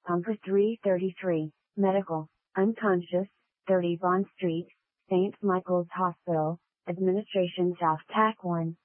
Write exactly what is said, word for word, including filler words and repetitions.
Pumper three thirty-three, medical, unconscious, thirty Bond Street, Saint Michael's Hospital, Administration South Tack one.